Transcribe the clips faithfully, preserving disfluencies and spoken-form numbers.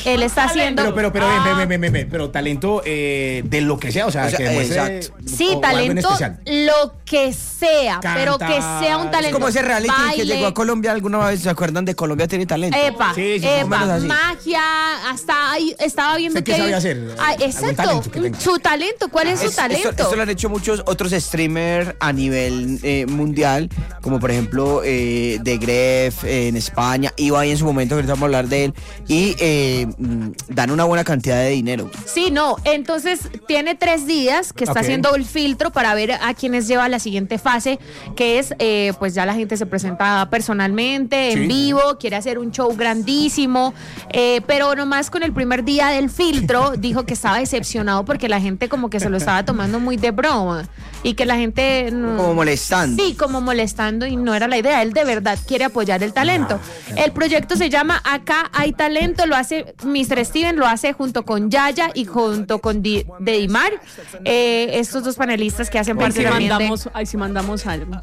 él está haciendo... Pero, pero, pero, ah, ven, ven, ven, ven, ven, pero talento eh, de lo que sea, o sea, O sea, que demuestre exacto. Sí, o- o algo en talento, especial. lo que sea, Canta, pero que sea un talento. Es como ese reality baile, que llegó a Colombia alguna vez, ¿se acuerdan de Colombia tiene talento? Epa, Sí, sí, más o menos epa, así. magia, hasta ahí estaba viendo ¿Usted qué que... sabe hacer? Ah, ¿Algún exacto, talento que tenga? su talento, ¿cuál es su Es- talento? Esto, esto lo han hecho muchos otros streamers a nivel eh, mundial, como por ejemplo eh, The Gref eh, en España, Ibai en su momento, que ahorita vamos a hablar de él, y eh, mm, dan una buena cantidad de dinero. Sí, no, entonces tiene tres días que está Ok. haciendo el filtro para ver a quienes lleva a la siguiente fase, que es, eh, pues ya la gente se presenta personalmente, en Sí. vivo, quiere hacer un show grandísimo, eh, pero nomás con el primer día del filtro dijo que estaba decepcionado porque la gente como que se lo estaba tomando muy de broma y que la gente... no- Como molestando. Sí, como molestando y no era la idea. Él de verdad quiere apoyar el talento. El proyecto se llama Acá hay talento, lo hace mister Steven, lo hace junto con Yaya y junto con Di- Deimar, eh, estos dos panelistas que hacen Ahí parte sí también de- mandamos, ahí sí mandamos algo.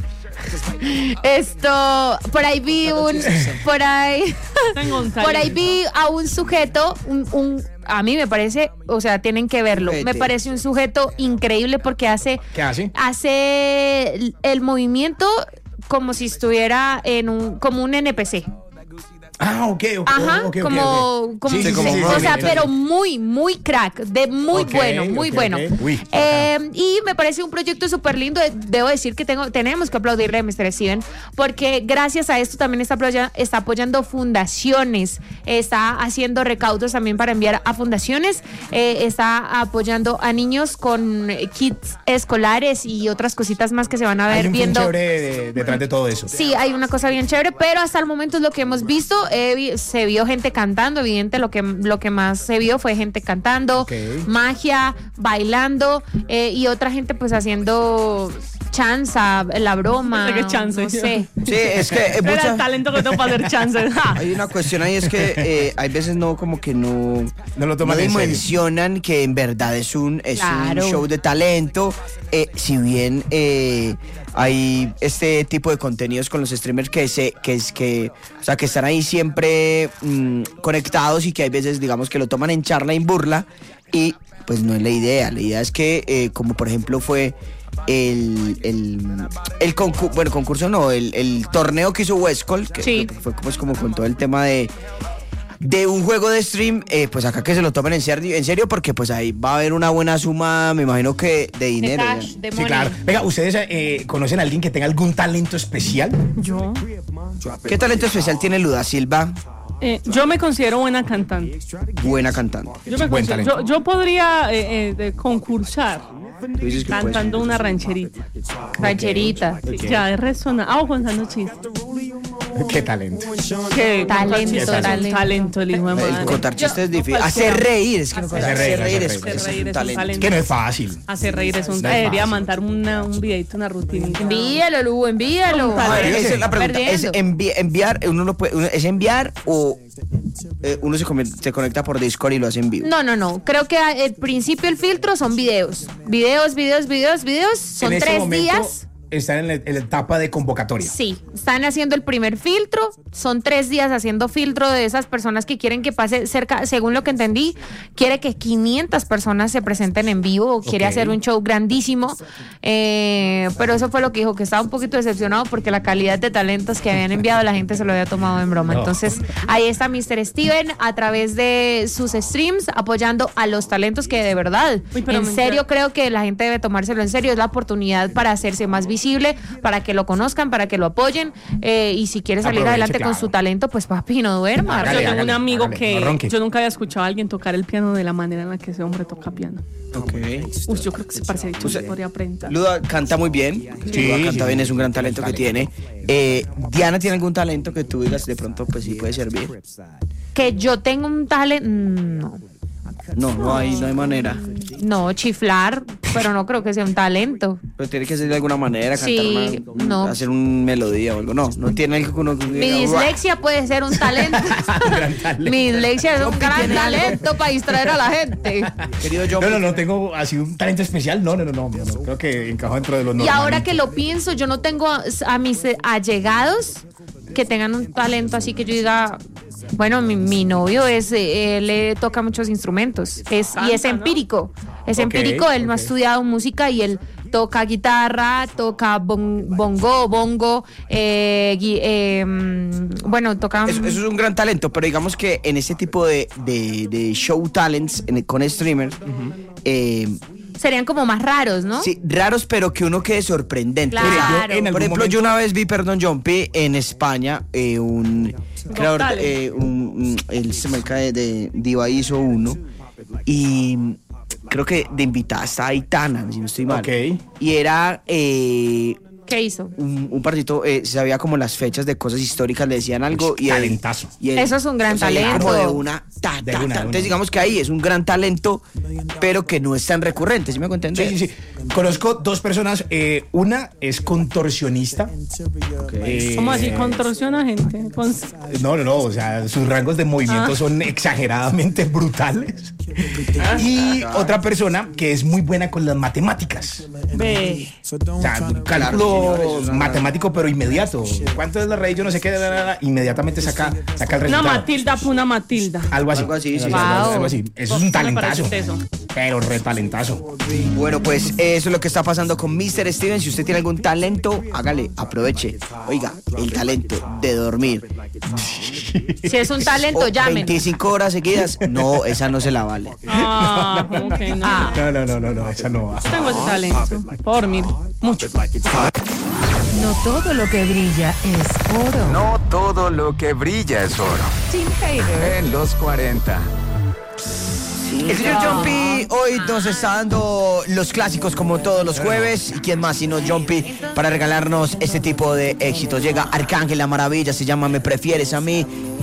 Esto, por ahí vi un, por ahí, Tengo un por ahí talento. vi a un sujeto, un, un- a mí me parece, o sea, tienen que verlo. Vete. Me parece un sujeto increíble porque hace, ¿Qué hace? hace el, el movimiento como si estuviera en un, como un N P C. Ah, ok, ok. Ajá, ok, ok, como, ok. como Sí, sí, como sí, sí, o sí, sea, sí, sí. pero muy, muy crack, de muy Ok, bueno, muy ok, bueno. ok. Uy, Eh, y me parece un proyecto súper lindo. Debo decir que tengo, tenemos que aplaudirle a mister Steven, porque gracias a esto también está, apoya- está apoyando fundaciones, está haciendo recaudos también para enviar a fundaciones, eh, está apoyando a niños con kits escolares y otras cositas más que se van a Hay ver un fin viendo. chévere de- detrás de todo eso. Sí, hay una cosa bien chévere, pero hasta el momento es lo que hemos visto. eh, vi- se vio gente cantando, evidente, lo que, lo que más se vio fue gente cantando, Ok. magia, bailando, eh, y otra gente pues haciendo chanza, la broma, No sé qué chance. no sé. Sí, es que eh, Era mucha- el talento que tengo para hacer chances. Ja. hay una cuestión ahí, es que eh, hay veces no, como que no, No lo toman no en serio. dimensionan que en verdad es un, es Claro. un show de talento. Eh, si bien eh, hay este tipo de contenidos con los streamers que se, que es que, o sea, que están ahí siempre mm, conectados y que hay veces, digamos, que lo toman en charla, en burla, y pues no es la idea. La idea es que, eh, como por ejemplo fue el, el, el concurso, bueno, concurso no, el, el torneo que hizo Westcol, que Sí. fue pues, como con todo el tema de de un juego de stream, eh, pues acá que se lo tomen en serio, en serio, porque pues ahí va a haber una buena suma, me imagino que de De dinero. cash, ya. de Sí, money. claro. Venga, ¿ustedes eh, conocen a alguien que tenga algún talento especial? Yo, ¿Qué talento especial tiene Luda Silva? eh, yo me considero buena cantante. Buena cantante. Yo, me Buen considero- talento. yo, yo podría eh, eh, de concursar Tú dices que cantando puedes. una rancherita. Rancherita. Ya, de resto nada. Ah, o contando chistes. Qué talento. Que Talento, es un talento. talento, el hijo de El madre. contar Yo- chistes es difícil. cualquiera. Hacer reír, es que no Hacer hacer reír, reír, hacer es, reír. es Hacer reír un es un talento. talento. Que no es fácil. Hacer reír es un... No es Debería fácil. mandar una, un videito, una rutina. Envíalo, Lu, envíalo. Un A ver, talento. esa es la pregunta. ¿Es Perdiendo. envi- enviar, uno lo puede, uno- es enviar o eh, uno se, come- se conecta por Discord y lo hace en vivo? No, no, no. Creo que al principio el filtro son videos. Videos, videos, videos, videos. Son en este tres momento días. están en la, en la etapa de convocatoria. Sí, están haciendo el primer filtro, son tres días haciendo filtro de esas personas que quieren que pase cerca, según lo que entendí, quiere que quinientas personas se presenten en vivo, quiere Ok. hacer un show grandísimo, eh, pero eso fue lo que dijo, que estaba un poquito decepcionado porque la calidad de talentos que habían enviado la gente se lo había tomado en broma. No. Entonces ahí está mister Steven a través de sus streams apoyando a los talentos que de verdad, Uy, pero en me serio encanta. creo que la gente debe tomárselo en serio, es la oportunidad para hacerse más visible, para que lo conozcan, para que lo apoyen, eh, y si quiere salir Aproveche, adelante con claro. su talento, pues papi, no duerma. Hágale, Yo tengo un hágale, amigo hágale, que no ronque. yo nunca había escuchado a alguien tocar el piano de la manera en la que ese hombre toca piano. Ok. Uy, yo creo que se parece a sea, podría aprender. Luda canta muy bien. Sí, Luda sí, canta sí. bien, es un gran talento que tiene. Eh, Diana tiene algún talento que tú digas de pronto, pues sí puede servir. Que yo tengo un talento, no, No, no hay, no hay manera. no, chiflar, pero no creo que sea un talento. Pero tiene que ser de alguna manera, cantar Sí, una- no. hacer una melodía o algo. No, no tiene algo que uno que Mi diga, dislexia puede ser un talento. Gran talento. Mi dislexia es un John P. gran tiene algo. talento para distraer a la gente. Querido John, No, no, no tengo así un talento especial. No, no, no, no. no, no. Creo que encajo dentro de los Y normales. ahora que lo pienso, yo no tengo a, a mis allegados que tengan un talento así que yo diga, Bueno, mi, mi novio es, eh, él eh, toca muchos instrumentos, es, y es Canta, ¿no? empírico, es Ok, empírico, él no ha ok. estudiado música y él toca guitarra, toca bon- bongo, bongo, eh, gui- eh, mm, bueno, toca... Eso, eso es un gran talento, pero digamos que en ese tipo de, de, de show talents en- con streamers, eh, serían como más raros, ¿no? sí, raros, pero que uno quede sorprendente. Claro. Mira, Yo en Por algún ejemplo, yo momento- una vez vi, perdón, Jumpy, en España, eh, un creador, Talent. eh, un, un- él se me cae de Diva hizo uno, y creo que de invitada estaba Aitana, si no estoy mal. Ok. Y era eh, ¿Qué hizo? un, un partito, eh, se sabía como las fechas de cosas históricas, le decían algo y él- Talentazo. y él- Eso es un gran o sea, y él talento. como de una, ta, De ta, una, ta. de Entonces una. digamos que ahí es un gran talento, pero que no es tan recurrente, ¿sí me hago entender? Sí, sí, sí. Conozco dos personas. eh, una es contorsionista. Eh, ¿Cómo así contorsiona gente? Con- No, no, no. O sea, sus rangos de movimiento Ah. son exageradamente brutales. Y otra persona que es muy buena con las matemáticas. Ve. O sea, un Claro, cálculo señor, eso es una- matemático, pero inmediato. ¿Cuánto es la raíz? Yo no sé qué. la, la, la, Inmediatamente saca, saca el Una resultado. Matilda por una Matilda. Algo así. Algo así, sí, Algo sí. así, Wow. algo así. Eso es un Me talentazo. parece eso. Pero re talentazo. Bueno, pues eso es lo que está pasando con mister Steven. Si usted tiene algún talento, hágale, aproveche. Oiga, el talento de dormir Si es un talento, o llámenos. veinticinco horas seguidas, no, esa no se la vale. Ah, ¿cómo que no? Ah. No, no, no, no, no, esa no va. Tengo ese talento. Por dormir. Mucho. No todo lo que brilla es oro. No todo lo que brilla es oro. Tim Hater. En los cuarenta. El señor Jumpy hoy nos está dando los clásicos como todos los jueves. ¿Y quién más sino Jumpy para regalarnos este tipo de éxitos? Llega Arcángel La Maravilla, se llama Me Prefieres a Mí.